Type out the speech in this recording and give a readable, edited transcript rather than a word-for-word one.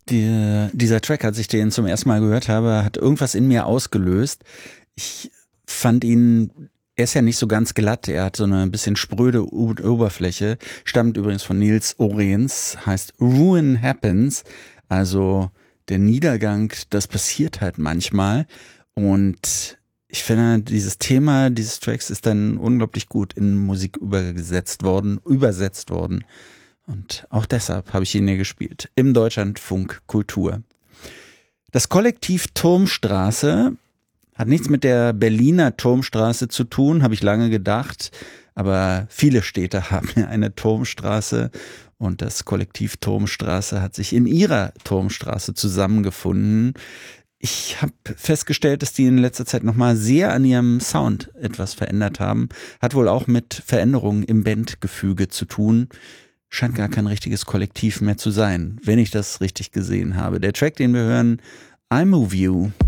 Dieser Track, als ich den zum ersten Mal gehört habe, hat irgendwas in mir ausgelöst. Ich fand ihn, er ist ja nicht so ganz glatt, er hat so eine bisschen spröde Oberfläche, stammt übrigens von Nils Ohrens, heißt Ruin Happens, also der Niedergang, das passiert halt manchmal. Und ich finde, dieses Thema dieses Tracks ist dann unglaublich gut in Musik übersetzt worden. Und auch deshalb habe ich ihn hier gespielt. Im Deutschlandfunk Kultur. Das Kollektiv Turmstraße hat nichts mit der Berliner Turmstraße zu tun, habe ich lange gedacht. Aber viele Städte haben ja eine Turmstraße. Und das Kollektiv Turmstraße hat sich in ihrer Turmstraße zusammengefunden. Ich habe festgestellt, dass die in letzter Zeit nochmal sehr an ihrem Sound etwas verändert haben. Hat wohl auch mit Veränderungen im Bandgefüge zu tun. Scheint gar kein richtiges Kollektiv mehr zu sein, wenn ich das richtig gesehen habe. Der Track, den wir hören, I Move You.